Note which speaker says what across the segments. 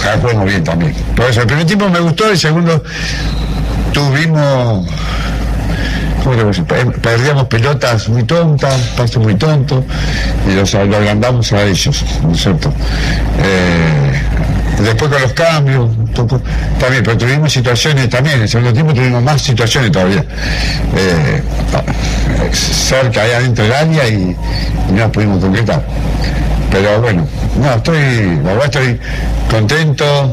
Speaker 1: ojalá juguemos bien también. Por eso, el primer tiempo me gustó, el segundo tuvimos... perdíamos pelotas muy tontas, pasos muy tontos, y lo agrandamos a ellos, ¿no es cierto? Después con los cambios, también, pero tuvimos situaciones también, en el segundo tiempo tuvimos más situaciones todavía, cerca ahí adentro del área y no las pudimos concretar. Pero bueno, no, la verdad estoy contento.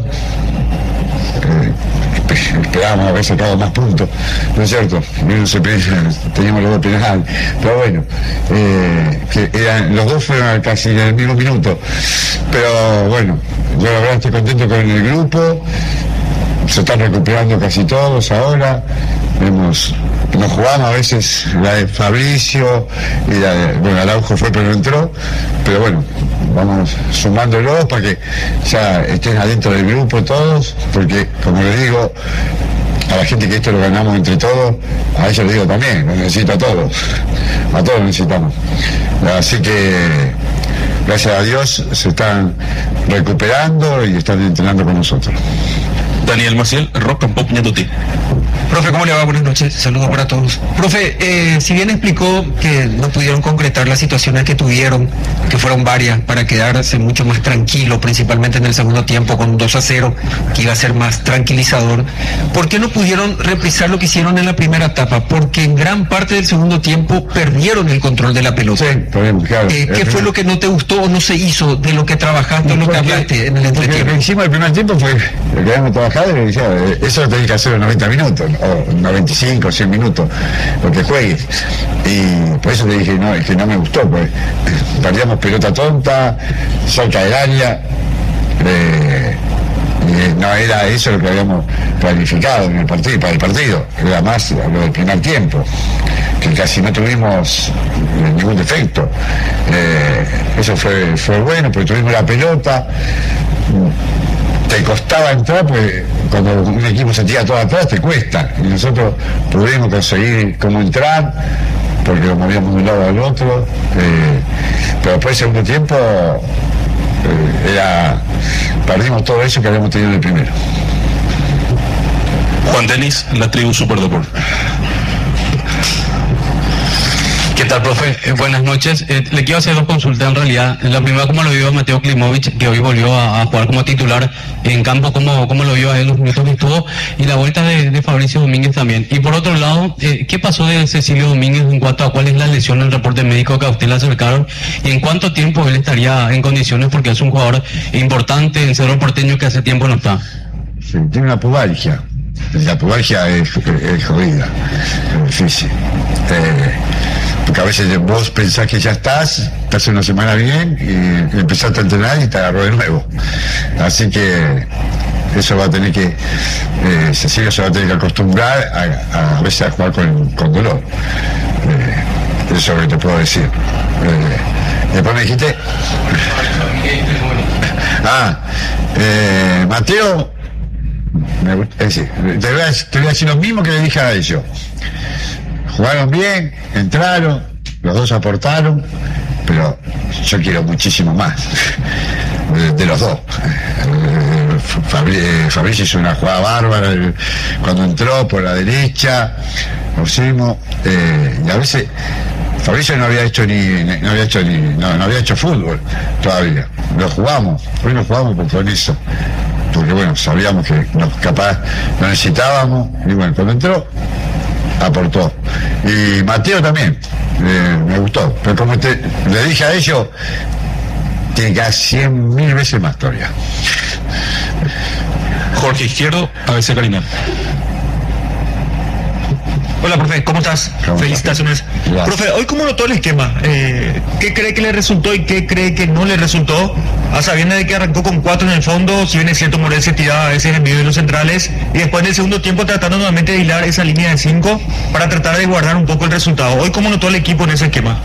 Speaker 1: Esperábamos haber sacado más puntos, ¿no es cierto? Teníamos los dos penales, pero bueno, los dos fueron casi en el mismo minuto, pero bueno, yo la verdad estoy contento con el grupo, se están recuperando casi todos ahora, nos jugamos a veces la de Fabricio y la de, bueno, Araujo fue pero no entró, pero bueno, vamos sumándolos para que ya estén adentro del grupo todos, porque como les digo a la gente que esto lo ganamos entre todos, a ellos les digo también, lo necesito a todos lo necesitamos, así que gracias a Dios se están recuperando y están entrenando con nosotros.
Speaker 2: Daniel Maciel, Rock and Pop Ñatuti.
Speaker 3: Profe, ¿cómo le va? Buenas noches, saludos para todos. Profe, si bien explicó que no pudieron concretar las situaciones que tuvieron, que fueron varias, para quedarse mucho más tranquilo, principalmente en el segundo tiempo con un 2-0, que iba a ser más tranquilizador, ¿por qué no pudieron reprisar lo que hicieron en la primera etapa? Porque en gran parte del segundo tiempo perdieron el control de la pelota.
Speaker 1: Sí, claro.
Speaker 3: ¿Qué fue lo que no te gustó o no se hizo de lo que trabajaste o lo que hablaste en el entretiempo?
Speaker 1: Lo que hicimos el primer tiempo fue lo que habíamos trabajado y decía, eso lo tenés que hacer en 90 minutos, o 95, 100 minutos, lo que juegues. Y por eso te dije, no, es que no me gustó, porque perdíamos pelota tonta, cerca del área, y no era eso lo que habíamos planificado en el partido, para el partido, era más lo del primer tiempo, que casi no tuvimos ningún defecto. Eso fue bueno, porque tuvimos la pelota. Te costaba entrar, pues cuando un equipo se tira todo atrás te cuesta, y nosotros pudimos conseguir cómo entrar porque lo movíamos de un lado al otro, pero después del segundo tiempo perdimos todo eso que habíamos tenido en el primero.
Speaker 2: Juan Denis, La Tribu Superdeport.
Speaker 4: ¿Qué tal, profe? Buenas noches. Le quiero hacer dos consultas en realidad. La primera, ¿cómo lo vio a Mateo Klimovic, que hoy volvió a jugar como titular en campo? ¿Cómo lo vio a él los minutos que estuvo? Y la vuelta de Fabricio Domínguez también. Y por otro lado, ¿qué pasó de Cecilio Domínguez en cuanto a cuál es la lesión en el reporte médico que a usted le acercaron? ¿Y en cuánto tiempo él estaría en condiciones? Porque es un jugador importante en Cerro Porteño que hace tiempo no está.
Speaker 1: Sí, tiene una pubalgia. La pubalgia es jodida, es difícil. Porque a veces vos pensás que ya estás una semana bien y empezaste a entrenar y te agarró de nuevo. Así que eso va a tener que, Cecilio se va a tener que acostumbrar a veces a jugar con dolor. Eso es lo que te puedo decir. Después me dijiste... Mateo, te voy a decir lo mismo que le dije a ellos. Jugaron bien, entraron, los dos aportaron, pero yo quiero muchísimo más de los dos. Fabricio hizo una jugada bárbara cuando entró por la derecha, pusimos, y a veces Fabricio no había hecho fútbol todavía. Hoy lo jugamos con eso, porque bueno, sabíamos que capaz lo necesitábamos, y bueno, cuando entró aportó. Y Mateo también, me gustó, pero como le dije a ellos, tiene que hacer 100.000 veces más todavía.
Speaker 2: Jorge Izquierdo, ABC Carinal.
Speaker 3: Hola, profe, ¿cómo estás? Felicitaciones. Profe, hoy cómo notó el esquema, ¿qué cree que le resultó y qué cree que no le resultó? A sabiendas de que arrancó con 4 en el fondo, si bien es cierto, Morel se tiraba a veces en medio de los centrales, y después en el segundo tiempo tratando nuevamente de hilar esa línea de 5 para tratar de guardar un poco el resultado. Hoy cómo notó el equipo en ese esquema.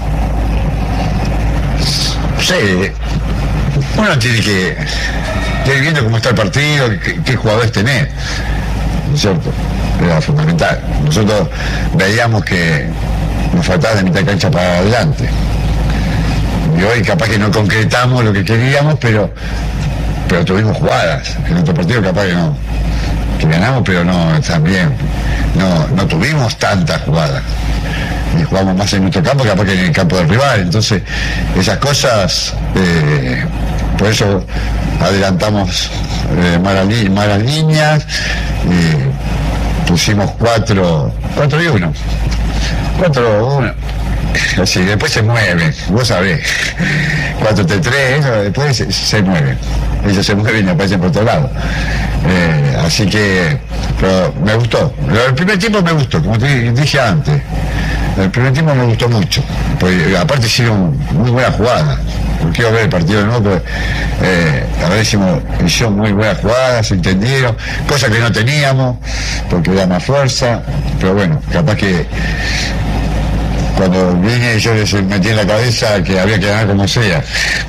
Speaker 1: Sí, uno tiene que ir viendo cómo está el partido, qué jugadores tener, ¿no es cierto? Era fundamental. Nosotros veíamos que nos faltaba de mitad de cancha para adelante. Y hoy capaz que no concretamos lo que queríamos, pero pero tuvimos jugadas. En otro partido capaz que ganamos, pero no también. No tuvimos tantas jugadas. Y jugamos más en nuestro campo capaz que en el campo del rival. Entonces, esas cosas, por eso adelantamos malas líneas, pusimos 4 y 1. 4-1. Así, después se mueven, vos sabés. 4-3, eso después se mueven. Ellos se mueven y aparecen por todos lados. Así que, pero me gustó. El primer tiempo me gustó, como te dije antes. El primer tiempo me gustó mucho. Porque, aparte hicieron muy buena jugada. Quiero ver el partido de nuevo, porque a ver hicieron muy buenas jugadas, se entendieron, cosas que no teníamos, porque da más fuerza. Pero bueno, capaz que cuando vine yo les metí en la cabeza que había que ganar como sea.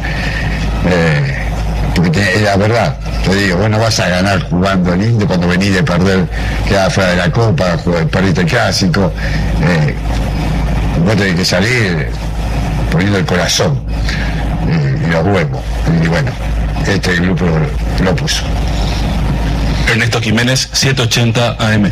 Speaker 1: Porque la verdad, te digo, vos no vas a ganar jugando lindo cuando venís de perder, quedar fuera de la Copa, perdiste el Clásico. Vos tenés que salir poniendo el corazón y los huevos. Y bueno, este grupo lo puso.
Speaker 2: Ernesto Jiménez, 780 AM.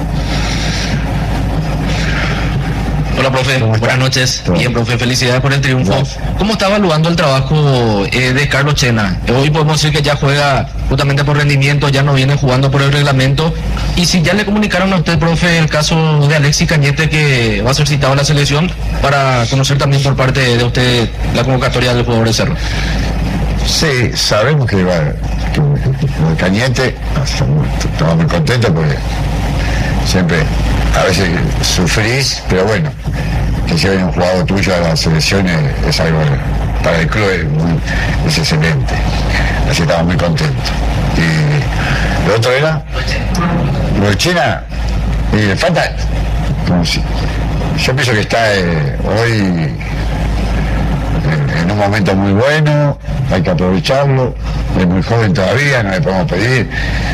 Speaker 4: Hola, profe. Buenas noches. Bien, profe. Felicidades por el triunfo.
Speaker 1: Gracias.
Speaker 4: ¿Cómo está evaluando el trabajo de Carlos Chena? Hoy podemos decir que ya juega justamente por rendimiento, ya no viene jugando por el reglamento. Y si ya le comunicaron a usted, profe, el caso de Alexis Cañete, que va a ser citado a la selección, para conocer también por parte de usted la convocatoria del jugador de Cerro.
Speaker 1: Sí, sabemos que va el Cañete, estamos muy contentos porque siempre a veces sufrís, pero bueno, que se vaya un jugador tuyo a las selecciones es algo para el club es excelente. Así estamos muy contentos. Y lo otro era lo de China, y le falta, como si, yo pienso que está hoy en un momento muy bueno, hay que aprovecharlo, es muy joven todavía, no le podemos pedir,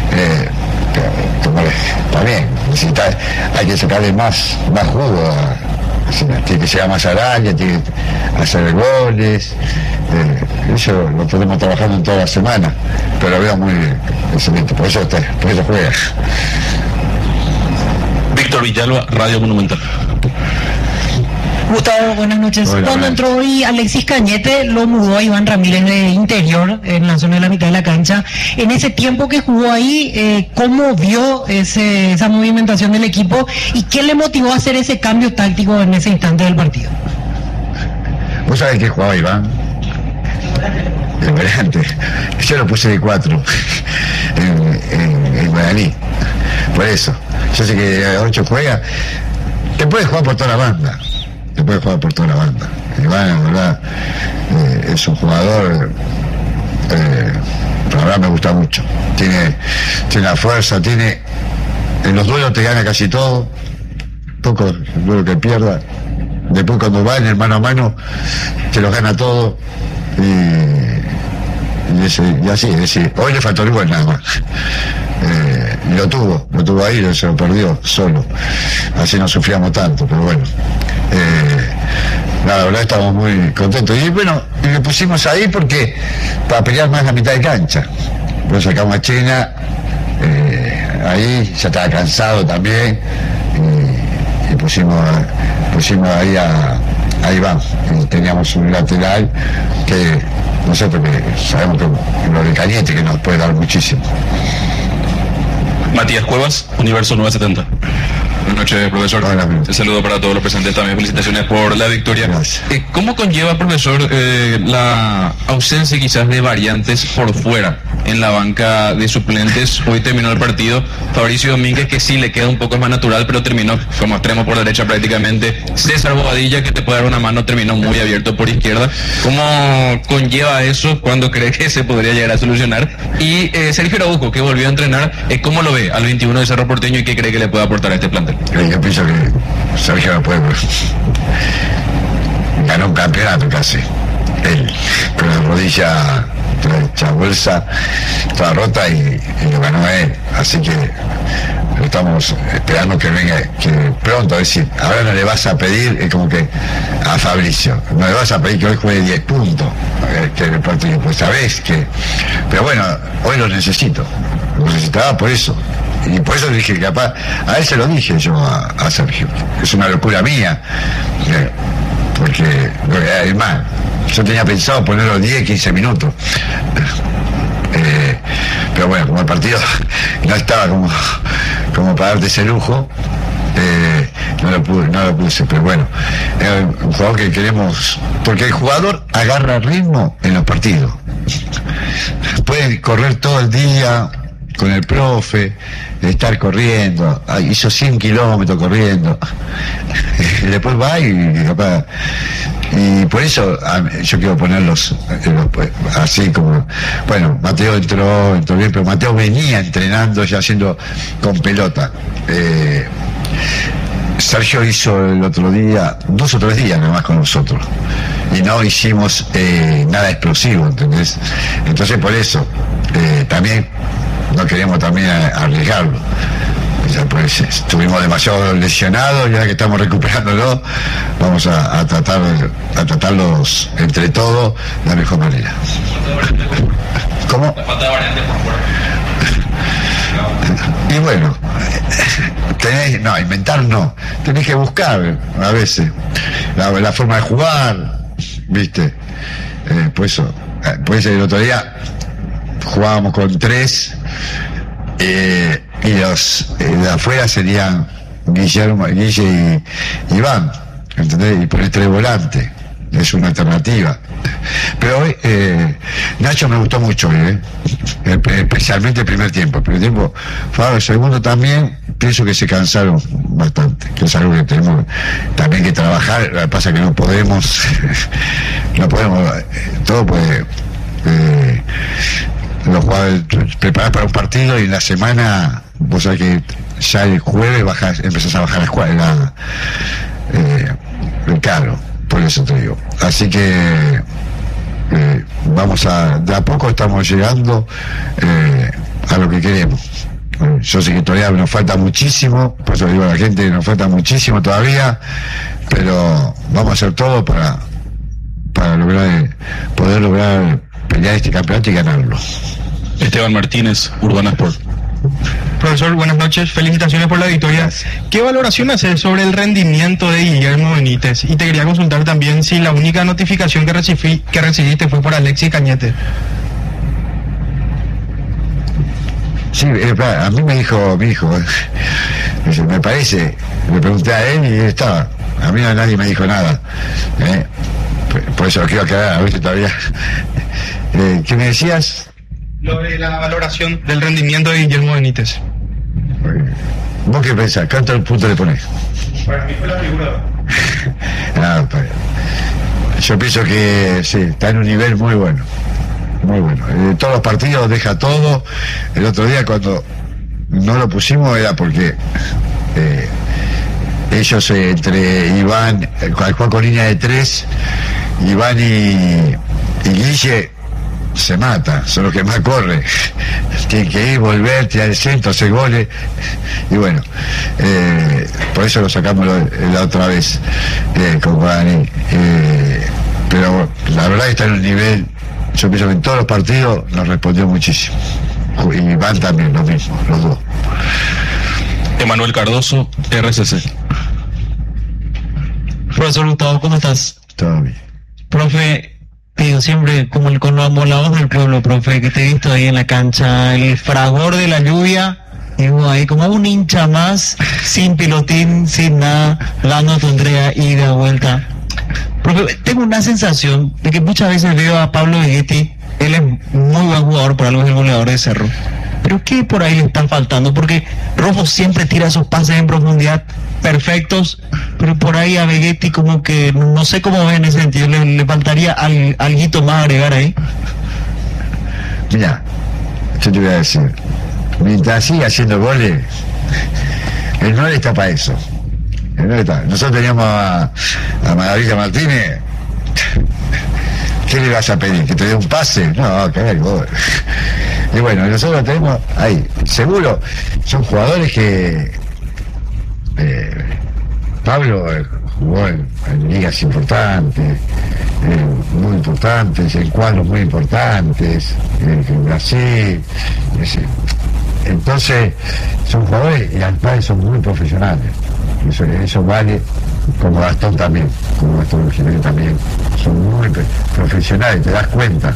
Speaker 1: pero está bien, hay que sacarle más jugo, tiene que llegar más al área, tiene que hacer goles, eso lo podemos trabajando en toda la semana, pero lo veo muy excelente, por eso juega.
Speaker 2: Víctor Villalba, Radio Monumental.
Speaker 5: Gustavo, buenas noches.
Speaker 1: Hola,
Speaker 5: Cuando
Speaker 1: buenas.
Speaker 5: entró hoy Alexis Cañete, lo mudó a Iván Ramírez de interior, en la zona de la mitad de la cancha. En ese tiempo que jugó ahí, ¿cómo vio esa movimentación del equipo y qué le motivó a hacer ese cambio táctico en ese instante del partido?
Speaker 1: ¿Vos sabés que jugaba Iván? El volante. Yo lo puse de 4 en Guaraní. Por eso. Yo sé que a 8 juega. Te puede jugar por toda la banda. Iván, la verdad, es un jugador, la verdad me gusta mucho. Tiene la fuerza, en los duelos te gana casi todo, poco el duelo que pierda. Después cuando va en el mano a mano, te los gana todo. Y así, es decir, hoy le faltó el gol nada más. Y lo tuvo ahí, se lo perdió solo. Así no sufríamos tanto, pero bueno. La verdad estamos muy contentos. Y bueno, le pusimos ahí porque para pelear más la mitad de cancha. Lo sacamos a China, ahí ya estaba cansado también. Y pusimos ahí a Iván. Y teníamos un lateral que nosotros que sabemos que lo de Cañete que nos puede dar muchísimo.
Speaker 2: Matías Cuevas, Universo 970.
Speaker 6: Buenas noches, profesor.
Speaker 1: Hola, amigo.
Speaker 6: Un saludo para todos los presentes también. Felicitaciones por la victoria.
Speaker 1: Gracias.
Speaker 6: ¿Cómo conlleva, profesor, la ausencia quizás de variantes por fuera en la banca de suplentes? Hoy terminó el partido Fabricio Domínguez, que sí le queda un poco más natural, pero terminó como extremo por derecha prácticamente. César Bobadilla, que te puede dar una mano, terminó muy abierto por izquierda. ¿Cómo conlleva eso? ¿Cuándo cree que se podría llegar a solucionar? Y Sergio Araujo, que volvió a entrenar, ¿cómo lo ve al 21 de Cerro Porteño y qué cree que le puede aportar a este plantel?
Speaker 1: Yo pienso que Sergio no puede. Ganó un campeonato casi. Él, con la rodilla esa bolsa toda rota y lo ganó él. Así que estamos esperando que venga, que pronto, es decir, ahora no le vas a pedir, es como que a Fabricio, no le vas a pedir que hoy juegue 10 puntos, que en el partido, pues sabés que, pero bueno, hoy lo necesitaba por eso. Y por eso dije, capaz, a él se lo dije yo a Sergio, es una locura mía, porque además yo tenía pensado ponerlo 10, 15 minutos, pero bueno, como el partido no estaba como para darte ese lujo, no lo puse, pero bueno, es un jugador que queremos, porque el jugador agarra ritmo en los partidos, puede correr todo el día con el profe, estar corriendo, hizo 100 kilómetros corriendo, y después va y por eso yo quiero ponerlos así como, bueno, Mateo entró bien, pero Mateo venía entrenando ya haciendo con pelota. Sergio hizo el otro día 2 o 3 días nada más con nosotros y no hicimos nada explosivo, ¿entendés? Entonces por eso también no queremos también arriesgarlo. Ya pues estuvimos demasiado lesionados y ahora que estamos recuperándolo vamos a tratarlos entre todos de la mejor manera. ¿Cómo? Y bueno, tenés que buscar a veces la forma de jugar, ¿viste? Por eso el otro día jugábamos con 3 y los de afuera serían Guille y Iván, ¿entendés? Y poner 3 volantes, es una alternativa. Pero hoy Nacho me gustó mucho, especialmente el primer tiempo. El primer tiempo, el segundo también, pienso que se cansaron bastante, que es algo que tenemos también que trabajar. Lo que pasa es que no podemos, todo puede. Los jugadores preparar para un partido y en la semana vos sabés que ya el jueves empezás a bajar la escuela el carro, por eso te digo. Así que de a poco estamos llegando a lo que queremos. Yo sé que todavía nos falta muchísimo, por eso digo a la gente que nos falta muchísimo todavía, pero vamos a hacer todo para poder lograr pelear este campeonato y ganarlo.
Speaker 2: Esteban Martínez, Urbana Sport.
Speaker 7: Profesor, buenas noches, felicitaciones por la victoria. ¿Qué valoración haces sobre el rendimiento de Guillermo Benítez? Y te quería consultar también si la única notificación que recibiste fue por Alexis Cañete.
Speaker 1: Sí, a mí me dijo mi hijo, me parece, le pregunté a él y él estaba. A mí nadie me dijo nada. Por eso lo quiero aclarar, ¿viste? Todavía. ¿Qué me decías?
Speaker 7: Lo de la valoración del rendimiento de Guillermo Benítez.
Speaker 1: ¿Vos qué pensás? ¿Cuántos puntos le ponés?
Speaker 7: Para mí fue la figura.
Speaker 1: Yo pienso que sí, está en un nivel muy bueno. Muy bueno. En todos los partidos deja todo. El otro día cuando no lo pusimos era porque ellos entre Iván, Juan con línea de 3, Iván y Guille se mata, son los que más corren, tienen que ir, volver, tirar el centro, hacer goles, y bueno, por eso lo sacamos la otra vez con Guaraní, pero la verdad que está en un nivel, yo pienso que en todos los partidos nos respondió muchísimo, y Iván también lo mismo, los dos.
Speaker 2: Emanuel Cardoso, RCC.
Speaker 8: Profesor Gustavo, ¿cómo estás?
Speaker 1: Todo bien.
Speaker 8: Profe, digo siempre como la voz del pueblo, profe, que te he visto ahí en la cancha, el fragor de la lluvia, digo ahí como un hincha más, sin pilotín, sin nada, dando tu entrega ida, vuelta. Profe, tengo una sensación de que muchas veces veo a Pablo Vegetti, él es muy buen jugador, por algo es el goleador de Cerro, pero ¿qué por ahí le están faltando? Porque Rojo siempre tira esos pases en profundidad perfectos, pero por ahí a Vegetti como que no sé cómo ve en ese sentido, le faltaría alguito más agregar ahí.
Speaker 1: Mira, yo te voy a decir, mientras siga haciendo goles, el 9 está para eso. El 9 está. Nosotros teníamos a Maravilla Martínez, ¿Qué le vas a pedir? ¿Que te dé un pase? No, que haga el gol. Y bueno, nosotros tenemos ahí, seguro, son jugadores que Pablo jugó en ligas importantes, muy importantes, en cuadros muy importantes, en Brasil. Entonces, son jugadores y al padre son muy profesionales. Eso vale, como Gastón también, también, son muy profesionales, te das cuenta.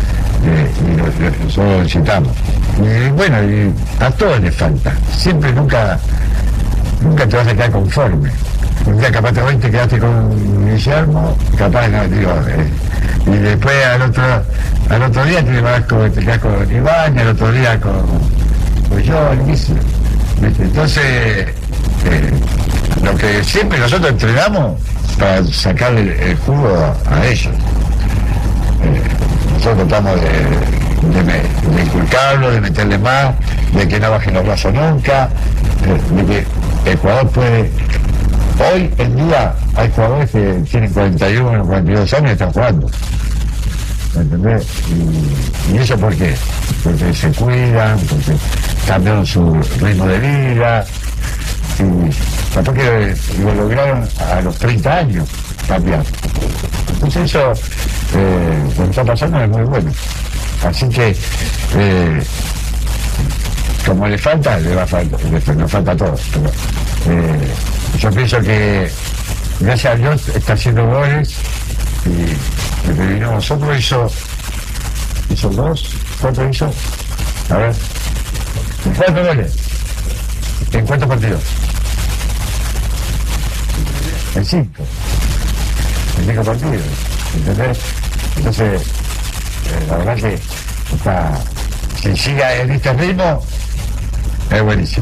Speaker 1: Y nosotros lo necesitamos. Y bueno, y a todos les falta. Siempre nunca te vas a quedar conforme. Un día capaz hoy te quedaste con Guillermo, capaz no, digo, y después al otro día te quedas con Iván, y al otro día con yo, entonces lo que siempre nosotros entrenamos para sacarle el jugo a ellos. Nosotros tratamos de inculcarlo, de meterle más, de que no bajen los brazos nunca, de que Ecuador puede. Hoy en día hay jugadores que tienen 41 o 42 años y están jugando. ¿Entendés? ¿Y eso por qué? Porque se cuidan, porque cambiaron su ritmo de vida, y capaz que lo lograron a los 30 años cambiar. Entonces eso, lo que está pasando es muy bueno. Así que, como le falta, nos falta todo. Pero, yo pienso que, gracias a Dios, está haciendo goles, y el que vino nosotros hizo 2, ¿cuánto hizo? A ver, 4 goles. ¿En cuántos partidos? En 5. En 5 partidos. ¿Entendés? Entonces, la verdad que si siga en este ritmo, es buenísimo.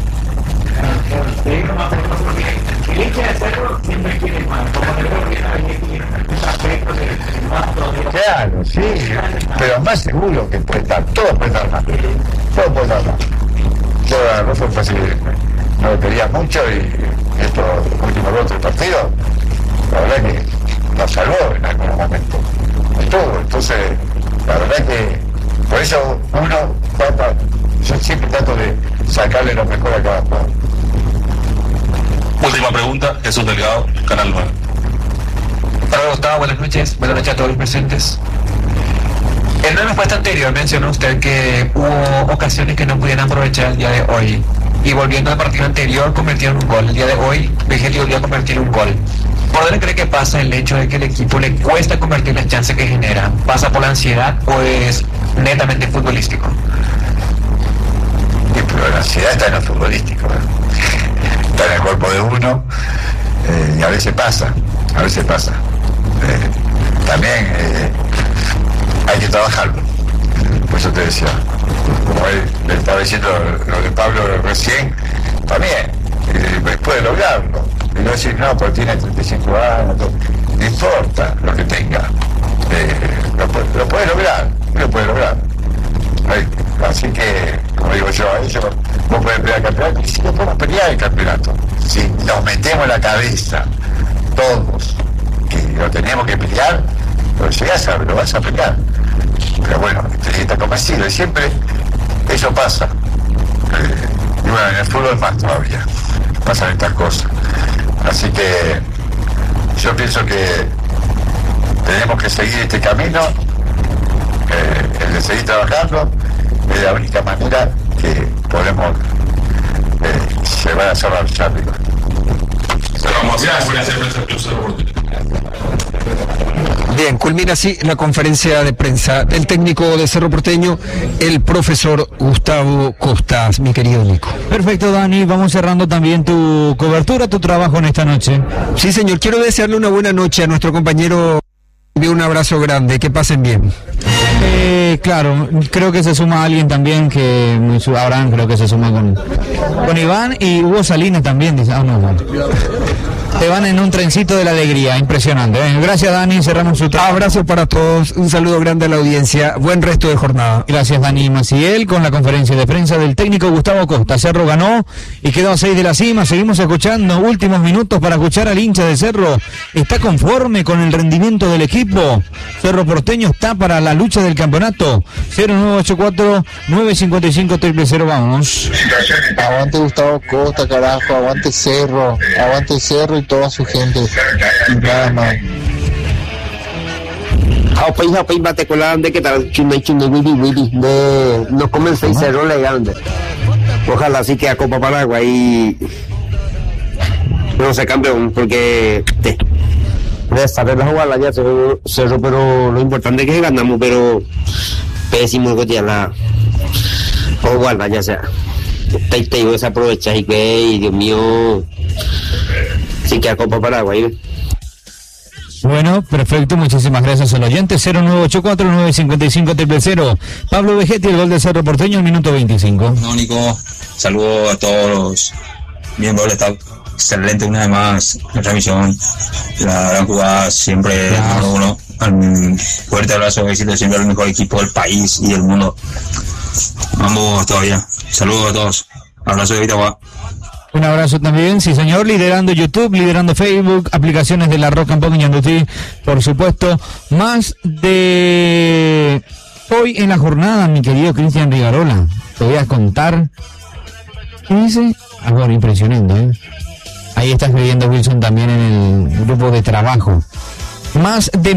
Speaker 1: Claro, sí, pero más seguro que puede estar, todo puede estar más. Todo puede estar más. Yo a Rafa no lo quería mucho y estos últimos 2 o 3 partidos, la verdad que nos salvó en algún momento. De todo. Entonces, la verdad que por eso yo siempre trato de sacarle lo mejor a cada jugador.
Speaker 2: Última pregunta, Jesús Delgado, Canal 9.
Speaker 3: Hola Gustavo, buenas noches a todos los presentes. En una respuesta anterior mencionó usted que hubo ocasiones que no pudieron aprovechar el día de hoy. Y volviendo al partido anterior, convirtieron un gol. El día de hoy, Vegetti volvió a convertir un gol. ¿Por dónde cree que pasa el hecho de que el equipo le cuesta convertir las chances que genera? ¿Pasa por la ansiedad o es netamente futbolístico?
Speaker 1: Pero la ansiedad está en lo futbolístico, está en el cuerpo de uno, y a veces pasa. También hay que trabajarlo. Por eso te decía, como él le estaba diciendo lo de Pablo recién, también puede lograrlo. Y no decir, no, pero tiene 35 años, no importa lo que tenga, lo puede lograr. Así que, como digo yo, a ellos vos podés pelear el campeonato, y si no podemos pelear el campeonato, si nos metemos en la cabeza todos que lo tenemos que pelear, lo vas a pelear. Pero bueno, tenés que estar convencido, y siempre eso pasa. Y bueno, en el fútbol más todavía pasan estas cosas. Así que yo pienso que tenemos que seguir este camino, el de seguir trabajando, es la única manera que podemos llevar a cerrar el arriba.
Speaker 3: Bien, culmina así la conferencia de prensa del técnico de Cerro Porteño, el profesor Gustavo Costas, mi querido Nico.
Speaker 9: Perfecto, Dani, vamos cerrando también tu cobertura, tu trabajo en esta noche.
Speaker 3: Sí, señor, quiero desearle una buena noche a nuestro compañero y un abrazo grande, que pasen bien.
Speaker 9: Claro, creo que se suma alguien también que Abraham creo que se suma con Iván y Hugo Salinas también. Dice, no, bueno. Te van en un trencito de la alegría, impresionante. Gracias, Dani, cerramos su trabajo.
Speaker 3: Abrazo para todos, un saludo grande a la audiencia, buen resto de jornada.
Speaker 9: Gracias, Dani Maciel, con la conferencia de prensa del técnico Gustavo Costa. Cerro ganó y quedó a 6 de la cima. Seguimos escuchando, últimos minutos para escuchar al hincha de Cerro. ¿Está conforme con el rendimiento del equipo? Cerro Porteño está para la lucha del campeonato. 0984-955-000, vamos.
Speaker 10: Aguante Gustavo Costa, carajo, aguante Cerro y toda su gente. Y nada más.
Speaker 11: País bate colada de que tal chunde Willy de no comencé Cerro le grande. Ojalá sí que a Copa Paraguay no sea campeón porque de saber la jugada ya Cerro, pero lo importante es que ganamos, pero pésimo que tiene la jugada ya sea te iba a desaprovechar y Dios mío sí que a Copa Paraguay.
Speaker 9: Bueno, perfecto, muchísimas gracias al oyente. 0984-955-000. Pablo Vegetti, el gol de Cerro Porteño, el minuto 25.
Speaker 12: No, Nico, saludo a todos los miembros del staff. Excelente una vez más la transmisión, la gran jugada siempre número uno. Fuerte abrazo, éxito siempre el mejor equipo del país y del mundo. Vamos todavía. Saludos a todos. Abrazo de Vitagua.
Speaker 9: Un abrazo también, sí señor, liderando YouTube, liderando Facebook, aplicaciones de la Rock and Pop Ñandutí, por supuesto. Más de hoy en la jornada, mi querido Cristian Rigarola, te voy a contar. ¿Qué dice? Algo impresionante, ¿eh? Ahí está escribiendo Wilson también en el grupo de trabajo. Más de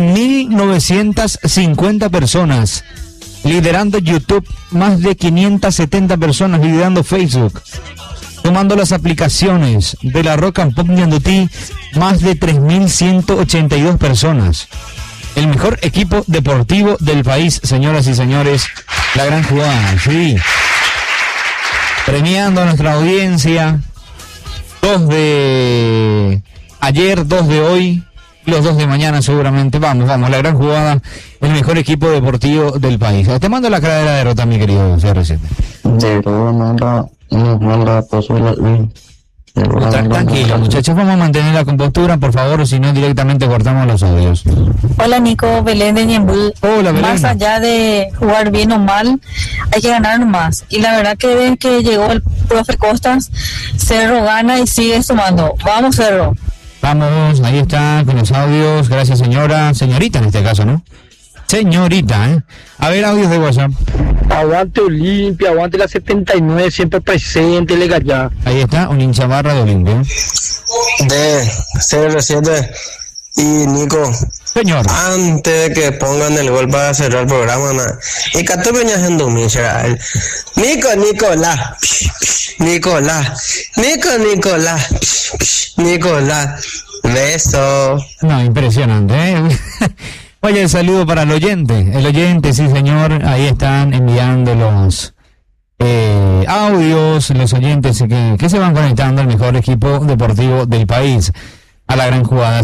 Speaker 9: 1950 personas liderando YouTube, más de 570 personas liderando Facebook. Tomando las aplicaciones de la Rock and Pop Ñandutí, más de 3.182 personas. El mejor equipo deportivo del país, señoras y señores, la gran jugada, sí. Premiando a nuestra audiencia, 2 de ayer, 2 de hoy, los 2 de mañana seguramente. Vamos, la gran jugada, el mejor equipo deportivo del país. Te mando la cara de la derrota, mi querido CR7. Tranquilo, muchachos, vamos a mantener la compostura, por favor, si no directamente cortamos los audios.
Speaker 13: Hola, Nico, Belén de Ñembú.
Speaker 9: Hola, Belén.
Speaker 13: Más allá de jugar bien o mal, hay que ganar más. Y la verdad que desde que llegó el profe Costas, Cerro gana y sigue sumando. Vamos, Cerro.
Speaker 9: Vamos, ahí está, con los audios. Gracias, señorita en este caso, ¿no? Señorita, A ver, audios de WhatsApp.
Speaker 14: Aguante Olimpia, aguante la 79, siempre presente, Legallá.
Speaker 9: Ahí está, un hincha barra de Olimpia.
Speaker 11: De CR7 y Nico.
Speaker 9: Señor.
Speaker 11: Antes de que pongan el gol para cerrar el programa, y que tú venías en domingo, Nicolás. Beso.
Speaker 9: No, impresionante, Oye, el saludo para el oyente, sí señor, ahí están enviando los audios, los oyentes que se van conectando al mejor equipo deportivo del país, a la gran jugada.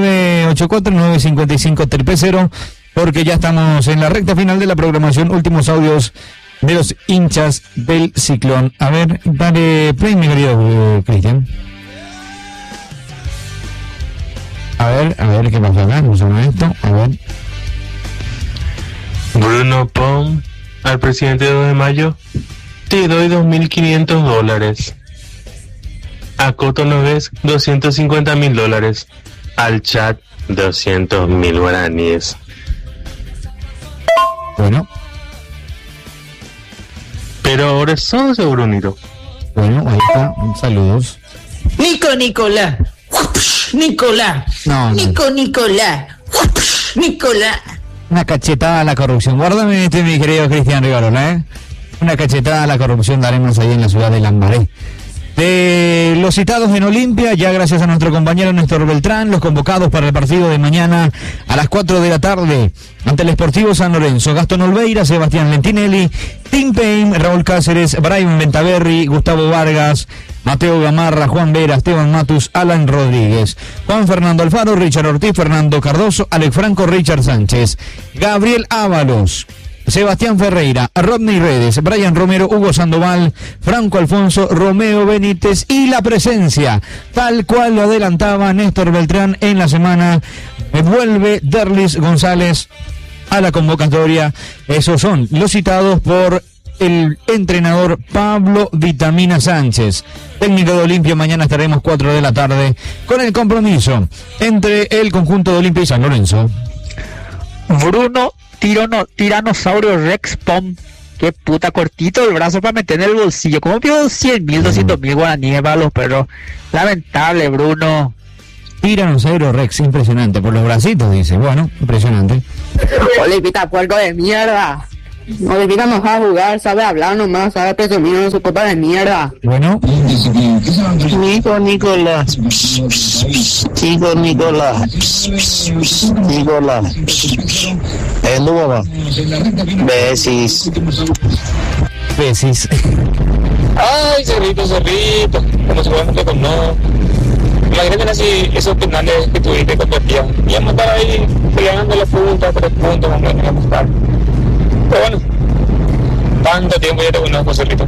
Speaker 9: 0984-955-000, porque ya estamos en la recta final de la programación, últimos audios de los hinchas del Ciclón. A ver, dale play, mi querido Cristian. A ver qué pasa acá, no suena esto, a ver.
Speaker 15: Bruno Pom, al presidente de 2 de mayo, te doy $2.500. A Coto Noves, $250.000. Al chat, 200.000 guaraníes.
Speaker 9: Bueno.
Speaker 15: Pero ahora son seguro, Niro.
Speaker 9: Bueno, ahí está, saludos.
Speaker 16: Nicolás.
Speaker 9: No.
Speaker 16: Nicolás.
Speaker 9: Una cachetada a la corrupción. Guárdame mi querido Cristian Rivarola, Una cachetada a la corrupción daremos ahí en la ciudad de Lambaré. De los citados en Olimpia, ya gracias a nuestro compañero Néstor Beltrán, los convocados para el partido de mañana a las 4 de la tarde ante el Sportivo San Lorenzo: Gastón Olveira, Sebastián Lentinelli, Tim Payne, Raúl Cáceres, Brian Ventaverri, Gustavo Vargas, Mateo Gamarra, Juan Vera, Esteban Matus, Alan Rodríguez, Juan Fernando Alfaro, Richard Ortiz, Fernando Cardoso, Alex Franco, Richard Sánchez, Gabriel Ábalos, Sebastián Ferreira, Rodney Redes, Brian Romero, Hugo Sandoval, Franco Alfonso, Romeo Benítez y la presencia, tal cual lo adelantaba Néstor Beltrán en la semana, vuelve Derlis González a la convocatoria. Esos son los citados por el entrenador Pablo Vitamina Sánchez, técnico de Olimpia. Mañana estaremos 4 de la tarde con el compromiso entre el conjunto de Olimpia y San Lorenzo.
Speaker 17: Bruno Tiranosaurio Rex Pom. Qué puta cortito el brazo para meter en el bolsillo. ¿Cómo pido 100.000, 200.000 guaraníes para los perros? Lamentable, Bruno.
Speaker 9: Tiranosaurio Rex, impresionante. Por los bracitos, dice. Bueno, impresionante.
Speaker 18: Olimpita, puerco de mierda. Olimpita no sabe jugar, sabe hablar nomás, sabe presumir en su copa de mierda.
Speaker 9: Bueno.
Speaker 18: Nicolás.
Speaker 10: El número. Besis.
Speaker 2: Ay, cerrito. Como se puede meter con no. Imagínate así esos penales que tuviste convertían. Y vamos a estar ahí peleando la punta, 3 puntos, vamos a estar. Pero bueno, tanto tiempo ya te conozco, Cerrito.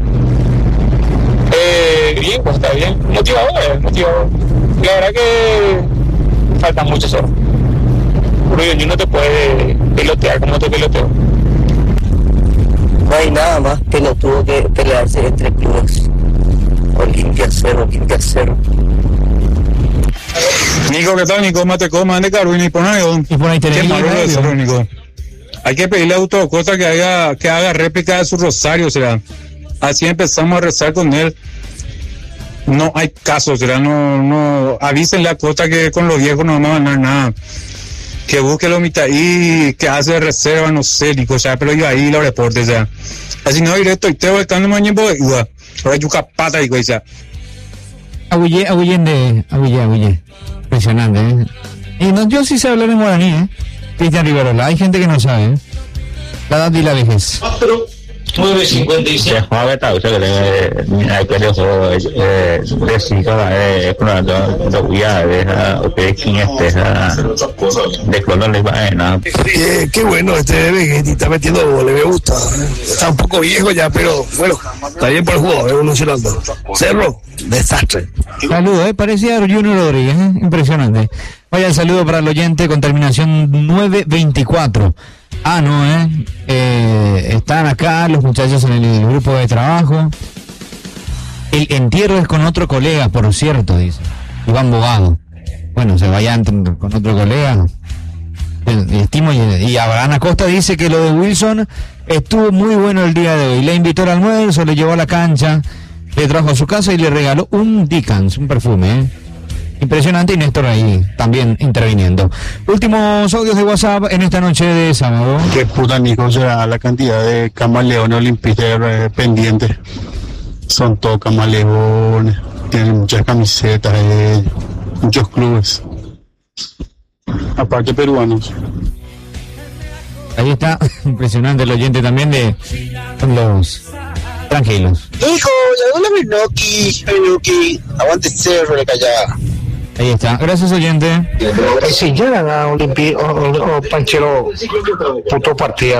Speaker 2: Bien, pues está bien. Motivador. La verdad que falta mucho solo. Porque no te puede pelotear como te peloteo.
Speaker 10: No hay nada más que no tuvo que pelearse entre clubes. Olimpia 0.
Speaker 19: Nico, ¿qué tal, Nico? Matecoma, de Carolina y por ahí tenés. Nico. Hay que pedirle a Autocosta que haga réplica de su rosario, será. Así empezamos a rezar con él. No hay caso, será. No avísenle a Costa que con los viejos no vamos a ganar nada. Que busque la mitad y que hace reserva, no sé, Nico, o sea, pero yo ahí lo reporte, o sea. Así no directo y te voy a mañana por igual. Ahora yo capata, Nico, o sea.
Speaker 9: Abuye. Impresionante, ¿eh? Y no, yo sí sé hablar en guaraní, Cristian Riverola. Hay gente que no sabe, la edad y la vejez.
Speaker 20: 9:56.
Speaker 21: Qué bueno este Vegetti, está metiendo goles, me gusta. Está un poco viejo ya, pero bueno, está bien por el juego, evolucionando. Cerro, desastre.
Speaker 9: Saludos, parecía Junior Rodríguez, impresionante. Vaya el saludo para el oyente con terminación 924. Están acá los muchachos en el grupo de trabajo. El entierro es con otro colega, por cierto, dice Iván Bogado. Bueno, se vayan con otro colega. Estimo y Abraham Acosta dice que lo de Wilson estuvo muy bueno el día de hoy. Le invitó al almuerzo, le llevó a la cancha, le trajo a su casa y le regaló un Dickens, un perfume, Impresionante, y Néstor ahí también interviniendo. Últimos audios de WhatsApp en esta noche de sábado.
Speaker 22: Qué puta, Nico, será la cantidad de camaleones olimpistas pendientes. Son todos camaleones, tienen muchas camisetas, muchos clubes. Aparte peruanos.
Speaker 9: Ahí está, impresionante el oyente también de los tranquilos.
Speaker 21: Hijo, ya doble Menoki, aguante Cerro de Callada.
Speaker 9: Ahí está, gracias oyente.
Speaker 21: Si llegan a Olimpia o Panchero, puto partida.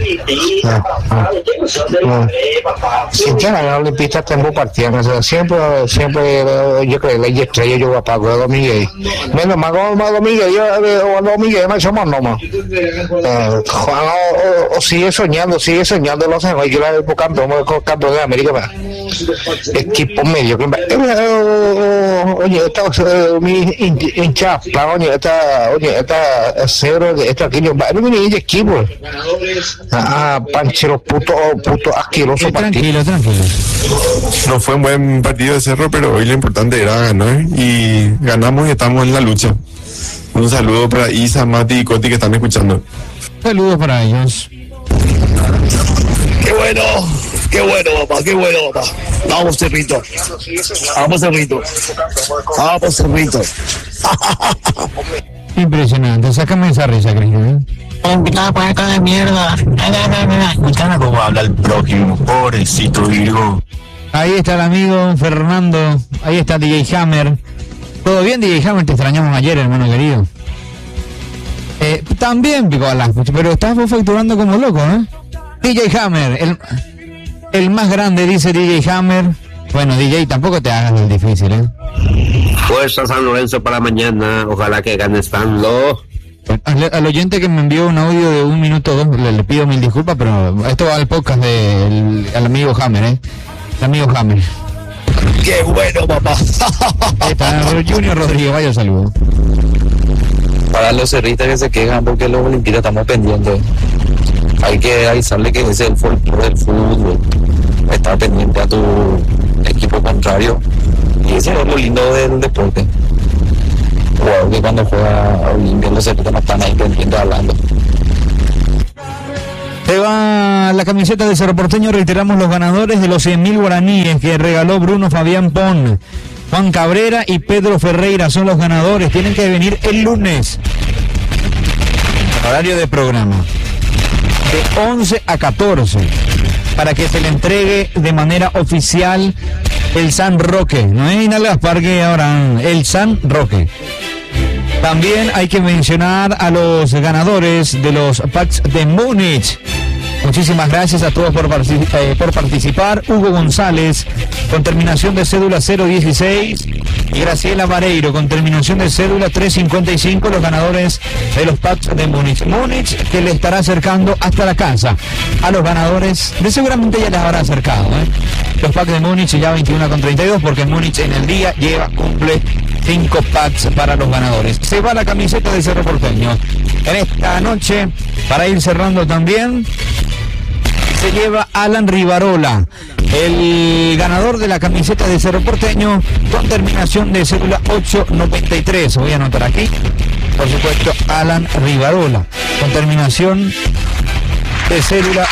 Speaker 21: Si llegan a Olimpia, tengo partida. Siempre, yo creo que la estrella yo voy a pagar a Domínguez. Menos más Domínguez, yo Domínguez, más somos nomás. O sigue soñando los años. Yo la veo campeón de América. Equipo medio. Oye, mi hincha, esta cero, esta aquello, no me ni equipo. Panchero, puto asqueroso partido.
Speaker 9: Tranquilo.
Speaker 23: No fue un buen partido de Cerro, pero hoy lo importante era ganar y ganamos y estamos en la lucha. Un saludo para Isa, Mati y Coti que están escuchando.
Speaker 9: Saludos para ellos.
Speaker 21: Qué bueno, papá. Vamos, Cerrito.
Speaker 9: Impresionante, sácame esa risa, Cristian.
Speaker 21: Invitado por acá de mierda. Escuchame cómo habla el prójimo, pobrecito Virgo.
Speaker 9: Ahí está el amigo Fernando, ahí está DJ Hammer. ¿Todo bien, DJ Hammer? Te extrañamos ayer, hermano querido. También, Picolas, pero estás vos facturando como loco, DJ Hammer, el más grande, dice DJ Hammer. Bueno, DJ, tampoco te hagas el difícil, ¿eh?
Speaker 11: Fuerza San Lorenzo para mañana. Ojalá que gane Stan Lo.
Speaker 9: Al oyente que me envió un audio de 1 minuto 2, le pido mil disculpas, pero esto va al podcast del amigo Hammer, ¿eh? El amigo Hammer.
Speaker 4: ¡Qué bueno, papá!
Speaker 9: Para Junior Rodríguez, vaya saludo.
Speaker 2: Para los cerristas que se quejan porque los olimpistas estamos pendientes, hay que avisarle que ese es el folclore del fútbol, estar pendiente a tu equipo contrario, y ese es lo lindo del deporte. Jugador que cuando juega Olimpia los cerristas no están ahí pendientes hablando.
Speaker 9: Se va la camiseta de Cerro Porteño. Reiteramos los ganadores de los 100.000 guaraníes que regaló Bruno Fabián Pon. Juan Cabrera y Pedro Ferreira son los ganadores. Tienen que venir el lunes. Horario de programa. De 11 a 14. Para que se le entregue de manera oficial el San Roque. No es Inal Gaspar que ahora. El San Roque. También hay que mencionar a los ganadores de los packs de Múnich. Muchísimas gracias a todos por participar. Hugo González, con terminación de cédula 016, y Graciela Vareiro, con terminación de cédula 355, los ganadores de los packs de Múnich. Múnich, que le estará acercando hasta la casa a los ganadores, de seguramente ya les habrá acercado, los packs de Múnich ya 21,32, porque Múnich en el día cumple 5 packs para los ganadores. Se va la camiseta de Cerro Porteño. En esta noche, para ir cerrando también, se lleva Alan Rivarola, el ganador de la camiseta de Cerro Porteño, con terminación de cédula 893. Voy a anotar aquí, por supuesto, Alan Rivarola, con terminación de cédula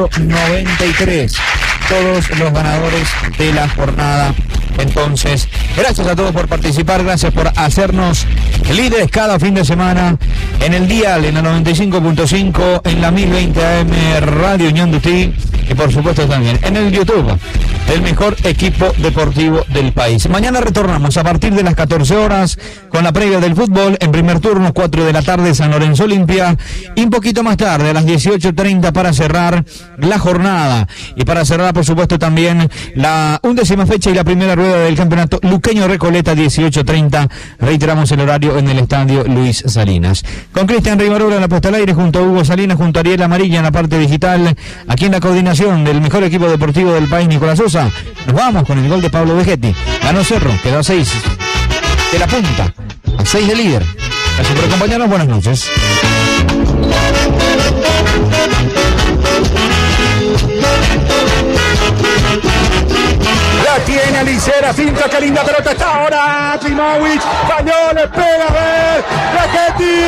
Speaker 9: 893. Todos los ganadores de la jornada. Entonces, gracias a todos por participar, gracias por hacernos líderes cada fin de semana en el dial, en el 95.5, en la 1020 AM Radio Unión de Ti, y por supuesto también en el YouTube, el mejor equipo deportivo del país. Mañana retornamos a partir de las 14 horas con la previa del fútbol. En primer turno, 4 de la tarde, San Lorenzo Olimpia, y un poquito más tarde, a las 18:30, para cerrar la jornada y para cerrar, por supuesto, también la 11ª fecha y la primera rueda del campeonato Luqueño Recoleta, 18:30. Reiteramos el horario en el estadio Luis Salinas. Con Cristian Rivarola en la puesta al aire, junto a Hugo Salinas, junto a Ariel Amarilla en la parte digital, aquí en la coordinación del mejor equipo deportivo del país, Nicolás Sosa. Nos vamos con el gol de Pablo Vegetti. Ganó Cerro, quedó a 6 de la punta, a 6 de líder. Gracias por acompañarnos, buenas noches.
Speaker 4: La tiene Alicera, finta, qué linda pelota está ahora. Klimovic, falló, le pega, a ver, Vegetti.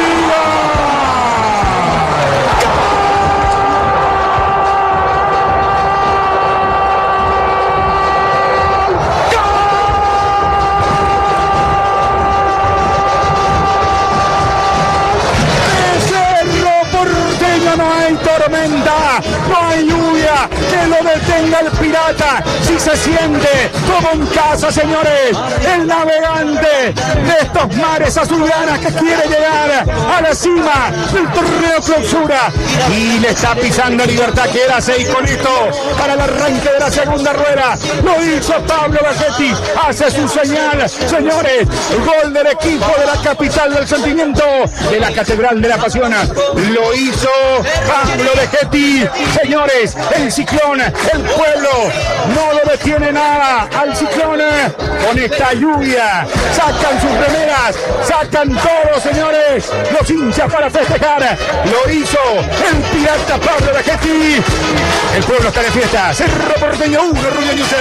Speaker 4: No hay tormenta, no hay lluvia que lo detenga el Pirata. Si se siente como en casa, señores, el navegante de estos mares azulgranas que quiere llegar a la cima del torneo clausura, y le está pisando Libertad, que era 6 con esto para el arranque de la segunda rueda. Lo hizo Pablo Vegetti, hace su señal, señores, gol del equipo de la capital del sentimiento, de la catedral de la pasión. Lo hizo Pablo Vegetti, señores, el ciclón, el pueblo no lo detiene nada al ciclón. Con esta lluvia sacan sus remeras, sacan todo, señores, los hinchas para festejar. Lo hizo el Pirata Pablo Vegetti. El pueblo está de fiesta. Cerro Porteño 1, Rubio News.